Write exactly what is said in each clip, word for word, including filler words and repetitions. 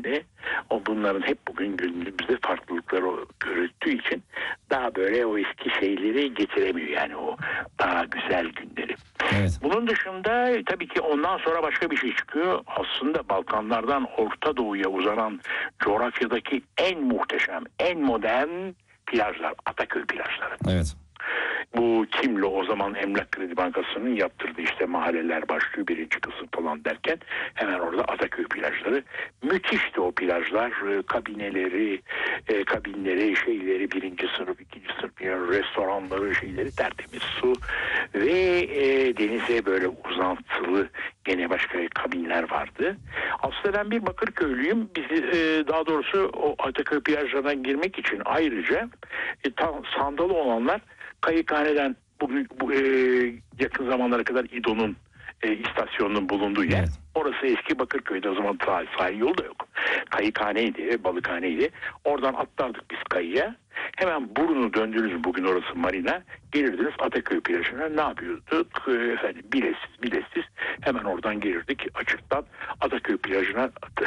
de o bunların hep bugün günümüzde farklılıkları görüldüğü için daha böyle o eski şeyleri getiremiyor, yani o daha güzel günleri. Evet. Bunun dışında tabii ki ondan sonra başka bir şey çıkıyor. Aslında Balkanlardan Orta Doğu'ya uzanan coğrafyadaki en muhteşem, en modern plajlar, Ataköy plajları. Evet. Bu Kimlo, o zaman Emlak Kredi Bankası'nın yaptırdığı işte mahalleler başlıyor, birinci kısım falan derken hemen orada Ataköy plajları. Müthişti o plajlar, kabineleri, e, kabinleri, şeyleri, birinci sınıf, ikinci sınıf, yani restoranları, şeyleri, tertemiz su ve e, denize böyle uzantılı gene başka kabinler vardı. Aslında ben bir Bakırköylüyüm. Biz e, daha doğrusu o Ataköy plajlarına girmek için ayrıca e, tam sandalı olanlar Kayıkhane'den bugün bu, e, yakın zamanlara kadar İdo'nun e, istasyonunun bulunduğu yer. Evet. Orası eski Bakırköy'de, o zaman sahil, sahil yolu da yok. Kayıkhane'ydi, balıkhaneydi. Oradan atlardık biz kayıya. Hemen burnu döndünüz, bugün orası marina. Gelirdiniz Ataköy plajına, ne yapıyorduk? E, efendim biletsiz biletsiz hemen oradan gelirdik açıktan Ataköy plajına.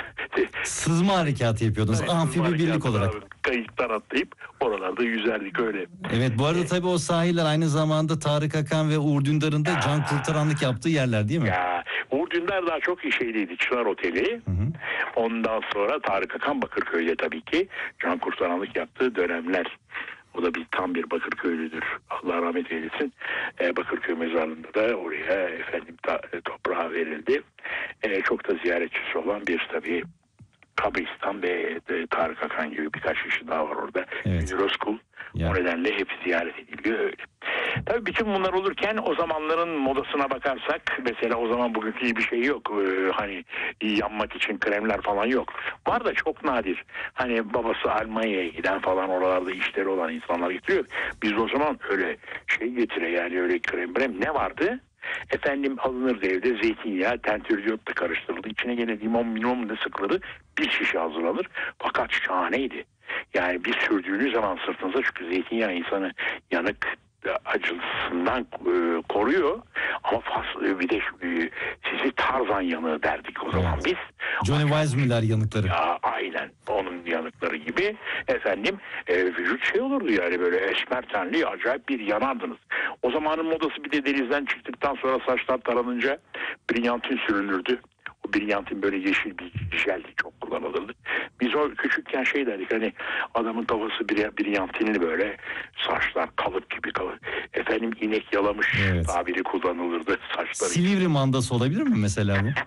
Sızma harekatı yapıyordunuz. Evet, Amfibi birlik olarak. Kayıktan atlayıp oralarda yüzerdik öyle. Evet, bu arada tabii o sahiller aynı zamanda Tarık Akan ve Uğur Dündar'ın da can kurtaranlık yaptığı yerler değil mi? Ya Uğur Dündar daha çok şeyliydi, Çınar Oteli. Hı hı. Ondan sonra Tarık Akan Bakırköy'de tabii ki can kurtaranlık yaptığı dönemler. O da bir tam bir Bakırköylüdür. Allah rahmet eylesin. Ee, Bakırköy mezarlığında da oraya efendim ta, toprağa verildi. Ee, çok da ziyaretçisi olan bir tabii kabristan ve de, Tarık Akan gibi birkaç kişi daha var orada. Evet. Münir Özkul. Ya. O nedenle hep ziyaret ediliyor öyle. Tabii bütün bunlar olurken o zamanların modasına bakarsak, mesela o zaman bugünkü gibi bir şey yok. Ee, hani yanmak için kremler falan yok. Var da çok nadir. Hani babası Almanya'ya giden falan, oralarda işleri olan insanlar getiriyor. Biz o zaman öyle şey getire, yani öyle krem krem ne vardı? Efendim alınırdı evde zeytinyağı, tentürdiyotla karıştırıldı. İçine gene limon limon da sıkılır. Bir şişe hazırlanır. Fakat şahaneydi. Yani bir sürdüğünüz zaman sırtınıza, çünkü zeytinyağı insanı yanık acısından e, koruyor, ama fas, e, bir de e, sizi Tarzan yanığı derdik o zaman biz. Johnny Weissmuller yanıkları. Ya aynen onun yanıkları gibi efendim, e, vücut şey olurdu yani, böyle esmer tenli acayip bir yanardınız. O zamanın modası bir de denizden çıktıktan sonra saçlar taranınca brilyantin sürülürdü. O brilyantin böyle yeşil bir jeldi, çok kullanılırdı. Biz o küçükken şey derdik, hani adamın kafası bir brilyantinli, böyle saçlar kalıp gibi kalıp. Efendim inek yalamış, evet, tabiri kullanılırdı saçları. Silivri mandası olabilir mi mesela bu?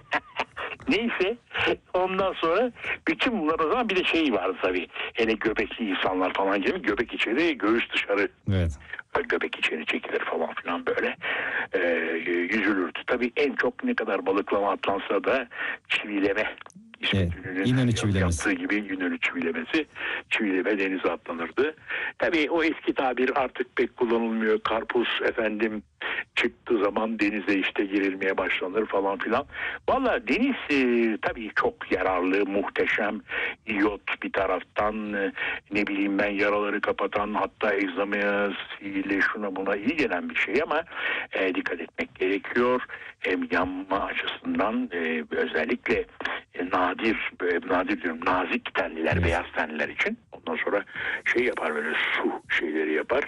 Neyse, ondan sonra bütün bunlar, o zaman bir de şey vardı tabii. Hele göbekli insanlar falan gibi, göbek içeri göğüs dışarı. Evet. Göbek içeri çekilir falan filan böyle. Ee, yüzülürdü. Tabii en çok ne kadar balıklama atlansa da çivileme. Evet, İnönü çivilemesi. Yaptığı gibi İnönü çivilemesi, çivileme denize atlanırdı. Tabii o eski tabir artık pek kullanılmıyor. Karpuz efendim çıktığı zaman denize işte girilmeye başlanır falan filan. Vallahi deniz e, tabii çok yararlı, muhteşem. İyot bir taraftan, e, ne bileyim ben, yaraları kapatan, hatta egzamaya, sihirli, şuna buna iyi gelen bir şey, ama e, dikkat etmek gerekiyor. Hem yanma açısından e, özellikle e, nadir, e, nadir diyorum, nazik tenliler, evet, beyaz tenliler için. Ondan sonra şey yapar, böyle su şeyleri yapar.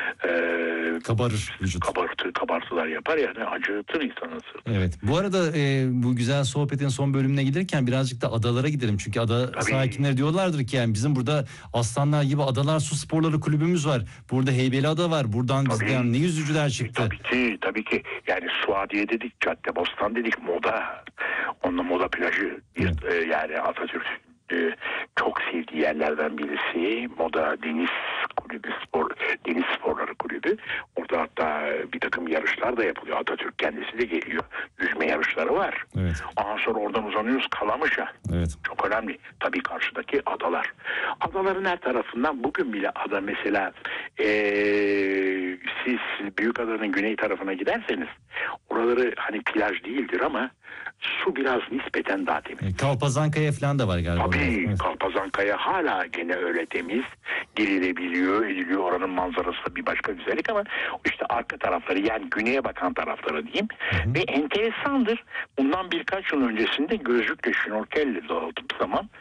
E, Kabarır vücut. Kabartı, kabartılar yapar, yani acıtır insanı. Evet. Bu arada e, bu güzel sohbetin son bölümüne giderken birazcık da adalara gidelim. Çünkü ada Tabii. sakinleri diyorlardır ki, yani bizim burada Aslanlar gibi Adalar Su Sporları Kulübümüz var. Burada Heybeliada var. Buradan bizden ne yüzücüler çıktı. Tabii ki, tabii ki. Yani Suadiye dedik, Caddebostan dedik, moda. Onunla moda plajı, evet, e, yani Atatürk e, çok sevdiği yerlerden birisi. Moda Deniz Kulübü, spor, Deniz Sporları Kulübü. Orada hatta bir takım yarışlar da yapılıyor. Atatürk kendisi de geliyor. Yüzme yarışları var. Evet. Ondan sonra oradan uzanıyoruz Kalamış'a. Evet. Çok önemli. Tabii karşıdaki adalar. Adaların her tarafından bugün bile ada, mesela ee, siz Büyükada'nın güney tarafına giderseniz, oraları hani plaj değildir ama su biraz nispeten daha temiz. Kalpazankaya falan da var galiba. Tabii, evet, Kalpazankaya hala gene öyle temiz. Girilebiliyor, ediliyor. Oranın manzarası da bir başka güzellik, ama işte arka tarafları, yani güneye bakan tarafları diyeyim. Hı hı. Ve enteresandır. Bundan birkaç yıl öncesinde gözlükle, şnorkelle dağıttığı zaman